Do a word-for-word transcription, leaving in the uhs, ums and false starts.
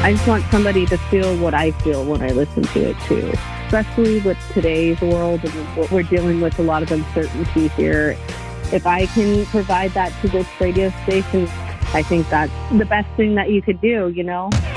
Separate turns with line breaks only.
I just want somebody to feel what I feel when I listen to it too, especially with today's world and what we're dealing with, a lot of uncertainty here. If I can provide that to this radio station, I think that's the best thing that you could do, you know?